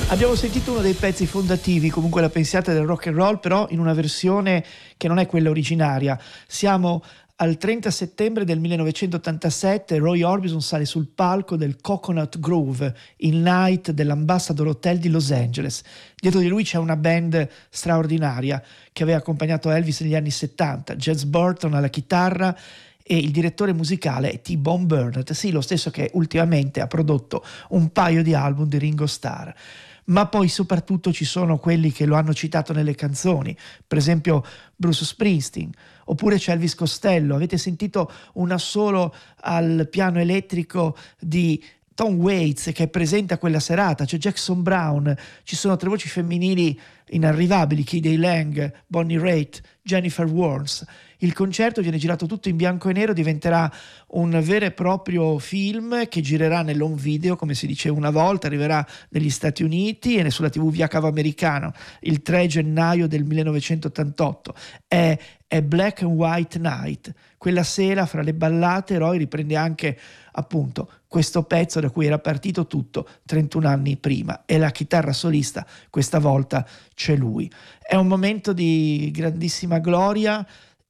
Abbiamo sentito uno dei pezzi fondativi, comunque la pensiate del rock and roll, però in una versione che non è quella originaria. Siamo al 30 settembre del 1987, Roy Orbison sale sul palco del Coconut Grove, il night dell'Ambassador Hotel di Los Angeles. Dietro di lui c'è una band straordinaria che aveva accompagnato Elvis negli anni 70, Jazz Burton alla chitarra, e il direttore musicale è T-Bone Burnett, sì, lo stesso che ultimamente ha prodotto un paio di album di Ringo Starr. Ma poi soprattutto ci sono quelli che lo hanno citato nelle canzoni, per esempio Bruce Springsteen, oppure c'è Elvis Costello. Avete sentito un assolo al piano elettrico di Tom Waits che è presente a quella serata, c'è Jackson Brown, ci sono 3 voci femminili inarrivabili, Kay Lang, Bonnie Raitt, Jennifer Warnes. Il concerto viene girato tutto in bianco e nero, diventerà un vero e proprio film che girerà nell'home video, come si diceva una volta, arriverà negli Stati Uniti e sulla TV via cavo americano il 3 gennaio del 1988. È Black and White Night. Quella sera, fra le ballate, Roy riprende anche appunto questo pezzo da cui era partito tutto 31 anni prima, e la chitarra solista questa volta c'è lui. È un momento di grandissima gloria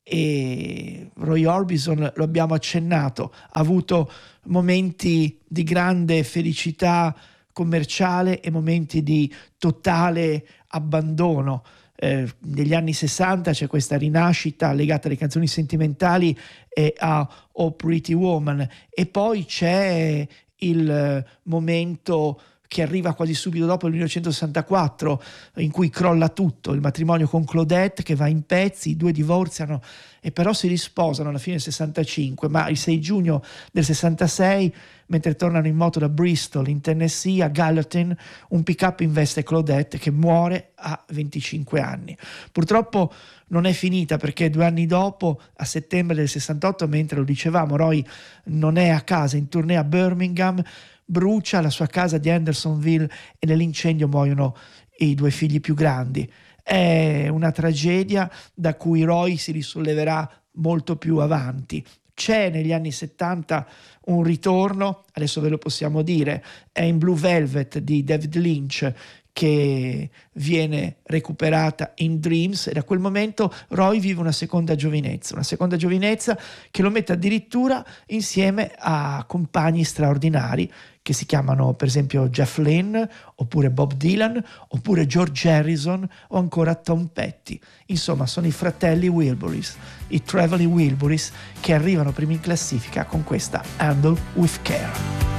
e Roy Orbison, lo abbiamo accennato, ha avuto momenti di grande felicità commerciale e momenti di totale abbandono. Negli anni 60 c'è questa rinascita legata alle canzoni sentimentali e a Oh Pretty Woman, e poi c'è il momento che arriva quasi subito dopo il 1964, in cui crolla tutto, il matrimonio con Claudette che va in pezzi, i 2 divorziano e però si risposano alla fine del 65, ma il 6 giugno del 66, mentre tornano in moto da Bristol in Tennessee a Gallatin, un pick-up investe Claudette che muore a 25 anni. Purtroppo non è finita, perché 2 anni dopo, a settembre del 68, mentre lo dicevamo, Roy non è a casa, in tournée a Birmingham, brucia la sua casa di Hendersonville e nell'incendio muoiono i 2 figli più grandi. È una tragedia da cui Roy si risolleverà molto più avanti. C'è negli anni 70 un ritorno, adesso ve lo possiamo dire, è in Blue Velvet di David Lynch, che viene recuperata in Dreams, e da quel momento Roy vive una seconda giovinezza che lo mette addirittura insieme a compagni straordinari che si chiamano per esempio Jeff Lynne, oppure Bob Dylan, oppure George Harrison o ancora Tom Petty. Insomma, sono i fratelli Wilburys, i Traveling Wilburys, che arrivano primi in classifica con questa Handle with Care.